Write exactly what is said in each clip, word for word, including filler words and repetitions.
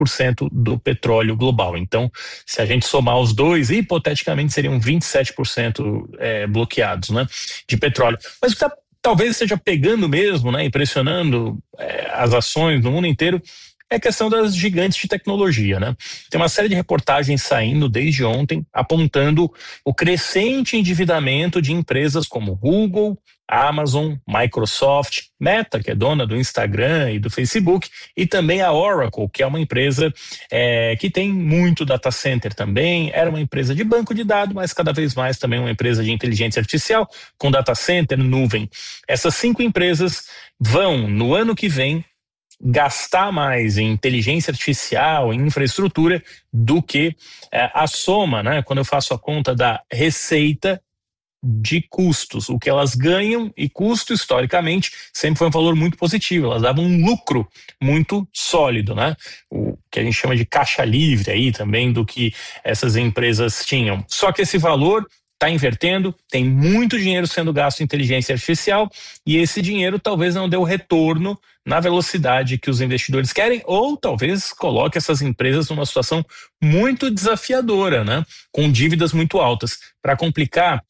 por cento do petróleo global. Então, se a gente somar os dois, hipoteticamente seriam vinte e sete por cento é, bloqueados, né, de petróleo. Mas o que tá, talvez esteja pegando mesmo, né, impressionando é, as ações no mundo inteiro, é a questão das gigantes de tecnologia, né? Tem uma série de reportagens saindo desde ontem apontando o crescente endividamento de empresas como Google, Amazon, Microsoft, Meta, que é dona do Instagram e do Facebook, e também a Oracle, que é uma empresa é, que tem muito data center também, era uma empresa de banco de dados, mas cada vez mais também uma empresa de inteligência artificial com data center, nuvem. Essas cinco empresas vão, no ano que vem, gastar mais em inteligência artificial, em infraestrutura, do que é, a soma, né? Quando eu faço a conta da receita de custos, o que elas ganham, e custo historicamente sempre foi um valor muito positivo, elas davam um lucro muito sólido, né? O que a gente chama de caixa livre aí também do que essas empresas tinham. Só que esse valor está invertendo, tem muito dinheiro sendo gasto em inteligência artificial e esse dinheiro talvez não dê o retorno na velocidade que os investidores querem, ou talvez coloque essas empresas numa situação muito desafiadora, né? Com dívidas muito altas. Para complicar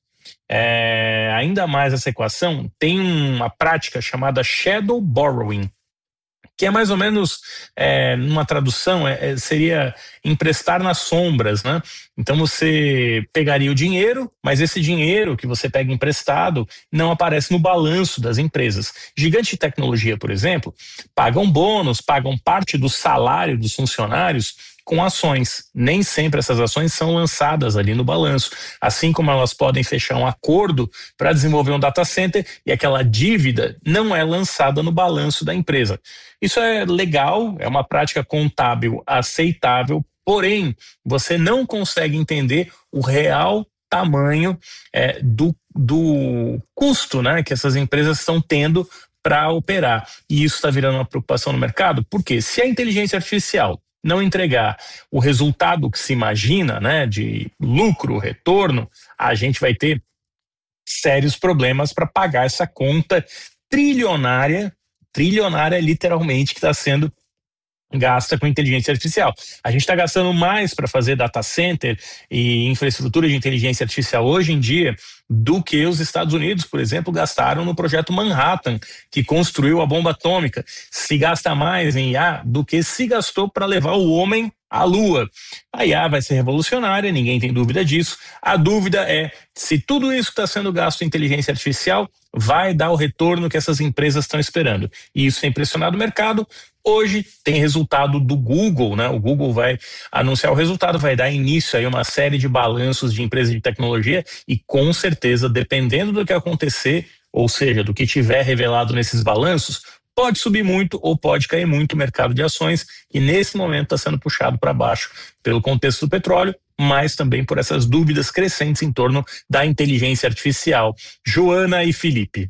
é, ainda mais essa equação, tem uma prática chamada shadow borrowing, que é mais ou menos, é, numa tradução, é, seria emprestar nas sombras, né? Então você pegaria o dinheiro, mas esse dinheiro que você pega emprestado não aparece no balanço das empresas. Gigantes de tecnologia, por exemplo, pagam bônus, pagam parte do salário dos funcionários com ações. Nem sempre essas ações são lançadas ali no balanço, assim como elas podem fechar um acordo para desenvolver um data center e aquela dívida não é lançada no balanço da empresa. Isso é legal, é uma prática contábil aceitável, porém você não consegue entender o real tamanho é, do, do custo, né, que essas empresas estão tendo para operar. E isso está virando uma preocupação no mercado, porque se a inteligência artificial não entregar o resultado que se imagina, né, de lucro, retorno, a gente vai ter sérios problemas para pagar essa conta trilionária, trilionária literalmente, que está sendo gasta com inteligência artificial. A gente está gastando mais para fazer data center e infraestrutura de inteligência artificial hoje em dia do que os Estados Unidos, por exemplo, gastaram no projeto Manhattan, que construiu a bomba atômica. Se gasta mais em I A do que se gastou para levar o homem à Lua. A I A vai ser revolucionária, ninguém tem dúvida disso. A dúvida é se tudo isso que está sendo gasto em inteligência artificial vai dar o retorno que essas empresas estão esperando. E isso tem impressionado o mercado. Hoje tem resultado do Google, né? O Google vai anunciar o resultado, vai dar início aí a uma série de balanços de empresas de tecnologia e com certeza, dependendo do que acontecer, ou seja, do que tiver revelado nesses balanços, pode subir muito ou pode cair muito o mercado de ações, que nesse momento está sendo puxado para baixo pelo contexto do petróleo, mas também por essas dúvidas crescentes em torno da inteligência artificial. Joana e Felipe.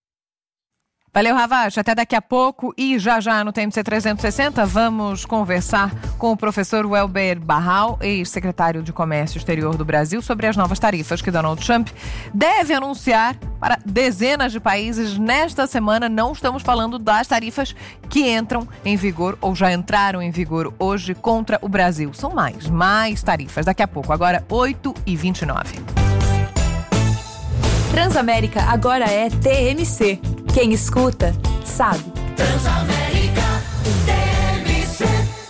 Valeu, Ravach. Até daqui a pouco. E já já no T M C trezentos e sessenta vamos conversar com o professor Welber Barral, ex-secretário de Comércio Exterior do Brasil, sobre as novas tarifas que Donald Trump deve anunciar para dezenas de países nesta semana. Não estamos falando das tarifas que entram em vigor ou já entraram em vigor hoje contra o Brasil. São mais, mais tarifas. Daqui a pouco. Agora, oito e vinte e nove. Transamérica agora é T M C. Quem escuta, sabe. Transamérica, T M C.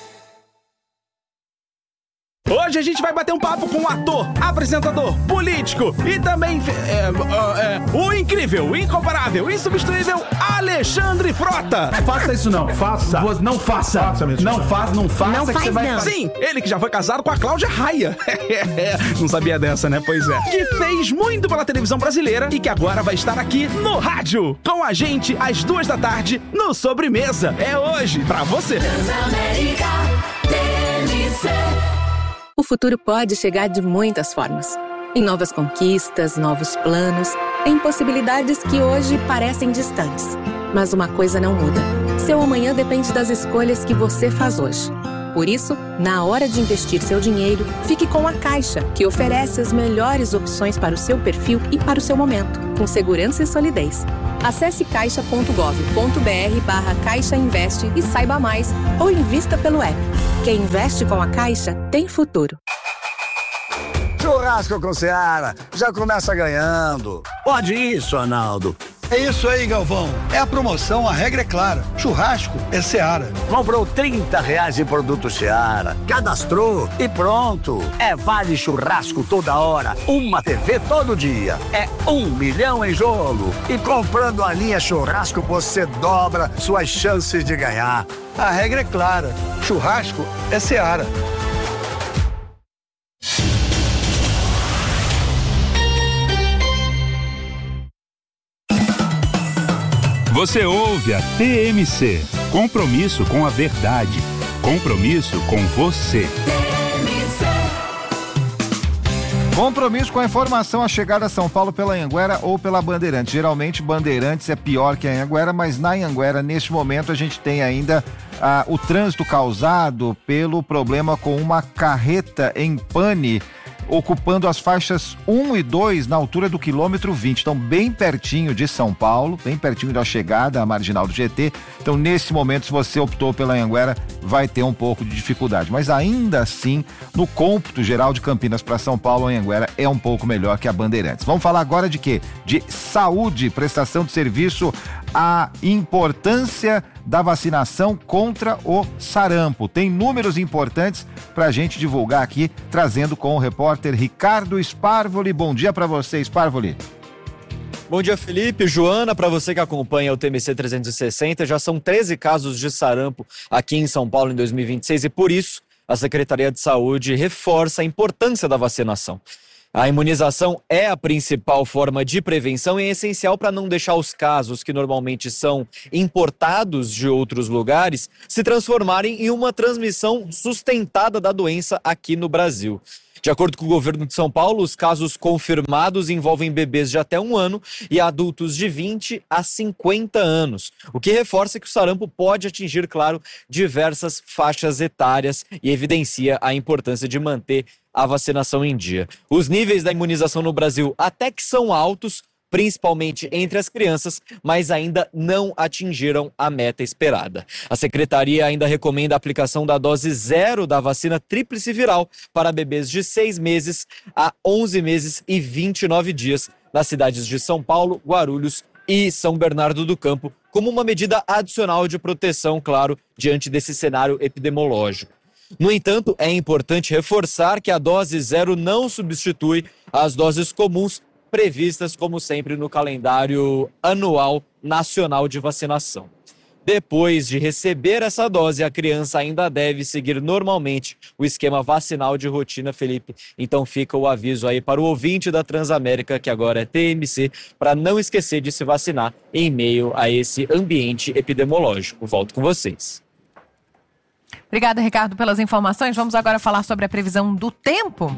Hoje a gente vai bater um papo com um ator, apresentador, político e também é, é, é, o incrível, o incomparável, insubstituível Alexandre Frota. Faça isso não, faça. Não faça. faça mesmo. Não faça, não faça. Não que faz você vai... não. Sim, ele que já foi casado com a Cláudia Raia. Não sabia dessa, né? Pois é. Que fez muito pela televisão brasileira e que agora vai estar aqui no rádio com a gente às duas da tarde no Sobremesa. É hoje, pra você. Transamérica, T M C. O futuro pode chegar de muitas formas. Em novas conquistas, novos planos, em possibilidades que hoje parecem distantes. Mas uma coisa não muda. Seu amanhã depende das escolhas que você faz hoje. Por isso, na hora de investir seu dinheiro, fique com a Caixa, que oferece as melhores opções para o seu perfil e para o seu momento, com segurança e solidez. Acesse caixa ponto gov ponto br barra Caixa Investe e saiba mais, ou invista pelo app. Quem investe com a Caixa tem futuro. Churrasco com Seara, já começa ganhando. Pode isso, Arnaldo. É isso aí, Galvão. É a promoção, a regra é clara. Churrasco é Seara. Comprou trinta reais em produto Seara, cadastrou e pronto. É vale churrasco toda hora, uma T V todo dia. É um milhão em jogo. E comprando a linha churrasco, você dobra suas chances de ganhar. A regra é clara. Churrasco é Seara. Você ouve a T M C. Compromisso com a verdade. Compromisso com você. Compromisso com a informação, a chegada a São Paulo pela Anhanguera ou pela Bandeirantes. Geralmente Bandeirantes é pior que a Anhanguera, mas na Anhanguera, neste momento, a gente tem ainda ah, o trânsito causado pelo problema com uma carreta em pane, ocupando as faixas um e dois na altura do quilômetro vinte, então bem pertinho de São Paulo, bem pertinho da chegada à Marginal do G T. Então nesse momento, se você optou pela Anhanguera, vai ter um pouco de dificuldade, mas ainda assim, no cômputo geral de Campinas para São Paulo, a Anhanguera é um pouco melhor que a Bandeirantes. Vamos falar agora de quê? De saúde, prestação de serviço, a importância da vacinação contra o sarampo. Tem números importantes para a gente divulgar aqui, trazendo com o repórter Ricardo Sparvoli. Bom dia para você, Sparvoli. Bom dia, Felipe, Joana, para você que acompanha o T M C trezentos e sessenta, já são treze casos de sarampo aqui em São Paulo em dois mil e vinte e seis e por isso a Secretaria de Saúde reforça a importância da vacinação. A imunização é a principal forma de prevenção e é essencial para não deixar os casos que normalmente são importados de outros lugares se transformarem em uma transmissão sustentada da doença aqui no Brasil. De acordo com o governo de São Paulo, os casos confirmados envolvem bebês de até um ano e adultos de vinte a cinquenta anos, o que reforça que o sarampo pode atingir, claro, diversas faixas etárias e evidencia a importância de manter a vacinação em dia. Os níveis da imunização no Brasil até que são altos, principalmente entre as crianças, mas ainda não atingiram a meta esperada. A Secretaria ainda recomenda a aplicação da dose zero da vacina tríplice viral para bebês de seis meses a onze meses e vinte e nove dias nas cidades de São Paulo, Guarulhos e São Bernardo do Campo, como uma medida adicional de proteção, claro, diante desse cenário epidemiológico. No entanto, é importante reforçar que a dose zero não substitui as doses comuns previstas, como sempre, no calendário anual nacional de vacinação. Depois de receber essa dose, a criança ainda deve seguir normalmente o esquema vacinal de rotina, Felipe. Então fica o aviso aí para o ouvinte da Transamérica, que agora é T M C, para não esquecer de se vacinar em meio a esse ambiente epidemiológico. Volto com vocês. Obrigada, Ricardo, pelas informações. Vamos agora falar sobre a previsão do tempo.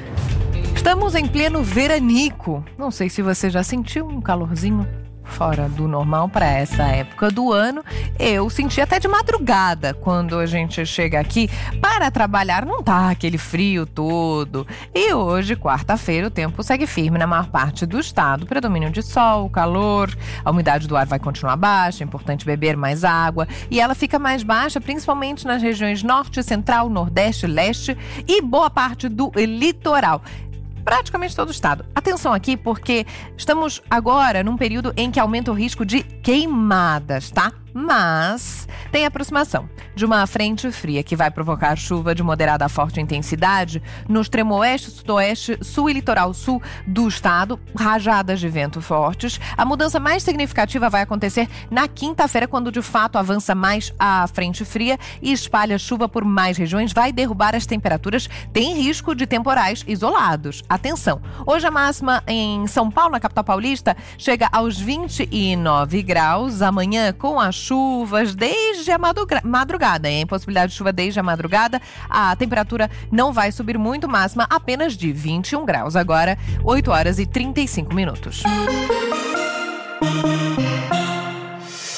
Estamos em pleno veranico. Não sei se você já sentiu um calorzinho fora do normal para essa época do ano. Eu senti até de madrugada quando a gente chega aqui para trabalhar. Não tá aquele frio todo. E hoje, quarta-feira, o tempo segue firme na maior parte do estado. Predomínio de sol, calor, a umidade do ar vai continuar baixa, é importante beber mais água. E ela fica mais baixa principalmente nas regiões norte, central, nordeste, leste e boa parte do litoral. Praticamente todo o estado. Atenção aqui, porque estamos agora num período em que aumenta o risco de queimadas, tá? Mas tem aproximação de uma frente fria que vai provocar chuva de moderada a forte intensidade no extremo oeste, sudoeste, sul e litoral sul do estado, rajadas de vento fortes. A mudança mais significativa vai acontecer na quinta-feira, quando de fato avança mais a frente fria e espalha chuva por mais regiões, vai derrubar as temperaturas, tem risco de temporais isolados. Atenção, hoje a máxima em São Paulo, na capital paulista, chega aos vinte e nove graus, amanhã com as chuvas desde a madrugada, hein? Possibilidade de chuva desde a madrugada. A temperatura não vai subir muito, máxima apenas de vinte e um graus. Agora, oito horas e trinta e cinco minutos.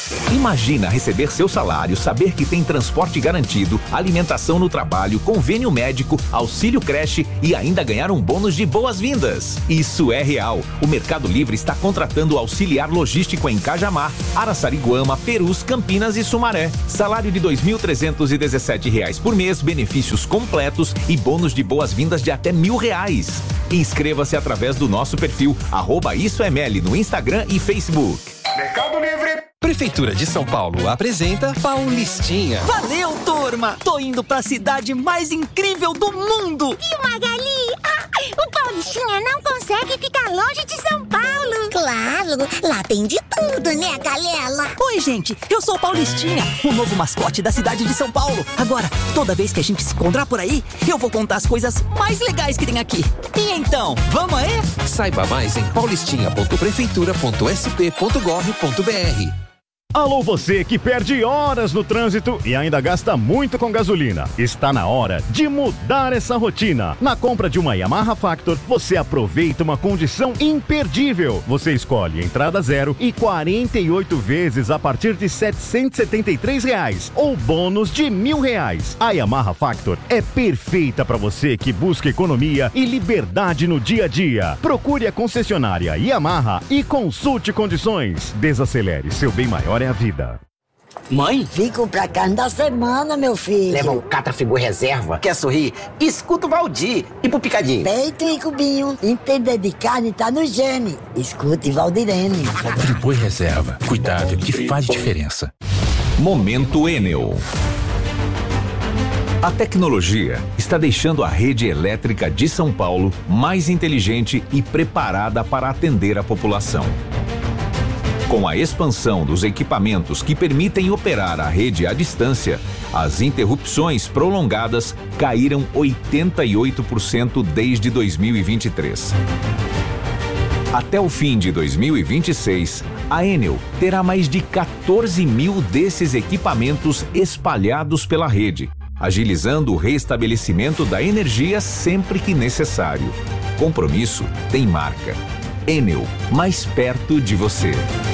Imagina receber seu salário, saber que tem transporte garantido, alimentação no trabalho, convênio médico, auxílio creche e ainda ganhar um bônus de boas-vindas. Isso é real. O Mercado Livre está contratando auxiliar logístico em Cajamar, Araçariguama, Perus, Campinas e Sumaré. Salário de dois mil trezentos e dezessete reais por mês, benefícios completos e bônus de boas-vindas de até mil reais. Inscreva-se através do nosso perfil arroba Isso é Meli no Instagram e Facebook. Mercado Livre. Prefeitura de São Paulo apresenta Paulistinha. Valeu, turma! Tô indo pra cidade mais incrível do mundo! Viu, Magali? Ah, o Paulistinha não consegue ficar longe de São Paulo. Claro, lá tem de tudo, né, galera? Oi, gente, eu sou o Paulistinha, o novo mascote da cidade de São Paulo. Agora, toda vez que a gente se encontrar por aí, eu vou contar as coisas mais legais que tem aqui. E então, vamos aí? Saiba mais em paulistinha ponto prefeitura ponto s p ponto gov ponto b r. Alô, você que perde horas no trânsito e ainda gasta muito com gasolina. Está na hora de mudar essa rotina. Na compra de uma Yamaha Factor, você aproveita uma condição imperdível. Você escolhe entrada zero e quarenta e oito vezes a partir de setecentos e setenta e três reais ou bônus de mil reais. A Yamaha Factor é perfeita para você que busca economia e liberdade no dia a dia. Procure a concessionária Yamaha e consulte condições. Desacelere, seu bem maior é a vida. Mãe? Fico pra carne da semana, meu filho. Leva um Catrafigur Reserva. Quer sorrir? Escuta o Valdir. E pro Picadinho? Peito e cubinho. Entender de carne tá no gene. Escute Valdirene. Friboi Reserva. Cuidado que faz diferença. Momento Enel. A tecnologia está deixando a rede elétrica de São Paulo mais inteligente e preparada para atender a população. Com a expansão dos equipamentos que permitem operar a rede à distância, as interrupções prolongadas caíram oitenta e oito por cento desde dois mil e vinte e três. Até o fim de dois mil e vinte e seis, a Enel terá mais de quatorze mil desses equipamentos espalhados pela rede, agilizando o restabelecimento da energia sempre que necessário. Compromisso tem marca. Enel, mais perto de você.